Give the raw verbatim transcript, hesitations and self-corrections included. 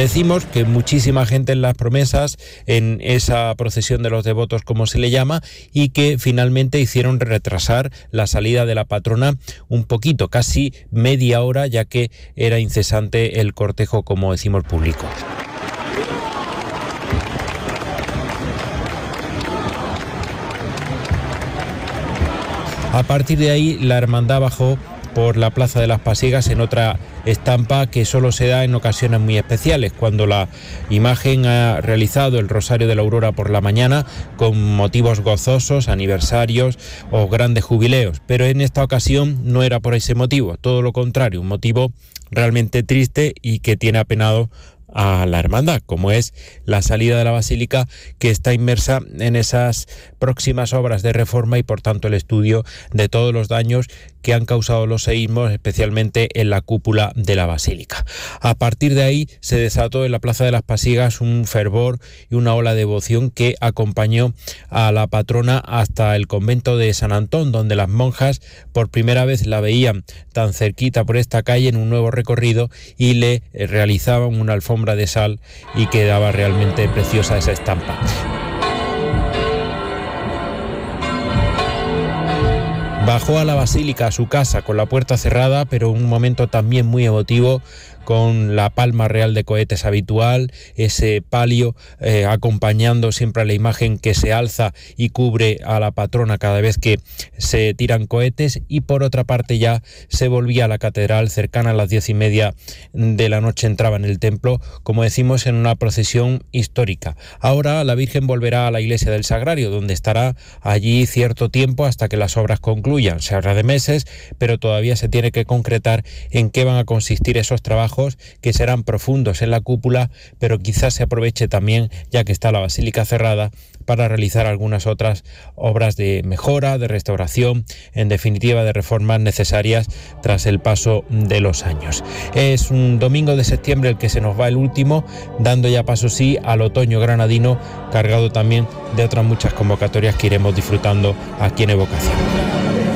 Decimos que muchísima gente en las promesas, en esa procesión de los devotos, como se le llama, y que finalmente hicieron retrasar la salida de la patrona un poquito, casi media hora, ya que era incesante el cortejo, como decimos, público. A partir de ahí, la hermandad bajó por la Plaza de las Pasiegas en otra estampa que solo se da en ocasiones muy especiales, cuando la imagen ha realizado el Rosario de la Aurora por la mañana con motivos gozosos, aniversarios o grandes jubileos, pero en esta ocasión no era por ese motivo, todo lo contrario, un motivo realmente triste y que tiene apenado a la hermandad, como es la salida de la basílica, que está inmersa en esas próximas obras de reforma y por tanto el estudio de todos los daños que han causado los seísmos, especialmente en la cúpula de la basílica. A partir de ahí se desató en la Plaza de las Pasiegas un fervor y una ola de devoción que acompañó a la patrona hasta el convento de San Antón, donde las monjas por primera vez la veían tan cerquita por esta calle en un nuevo recorrido y le realizaban una alfombra de sal y quedaba realmente preciosa esa estampa. Bajó a la basílica, a su casa, con la puerta cerrada, pero un momento también muy emotivo, con la palma real de cohetes habitual, ese palio eh, acompañando siempre a la imagen que se alza y cubre a la patrona cada vez que se tiran cohetes, y por otra parte ya se volvía a la catedral, cercana a las diez y media de la noche entraba en el templo, como decimos, en una procesión histórica. Ahora la Virgen volverá a la iglesia del Sagrario, donde estará allí cierto tiempo hasta que las obras concluyan. Se habla de meses, pero todavía se tiene que concretar en qué van a consistir esos trabajos, que serán profundos en la cúpula, pero quizás se aproveche también, ya que está la basílica cerrada, para realizar algunas otras obras de mejora, de restauración, en definitiva de reformas necesarias tras el paso de los años. Es un domingo de septiembre el que se nos va el último, dando ya paso sí al otoño granadino, cargado también de otras muchas convocatorias que iremos disfrutando aquí en Evocación.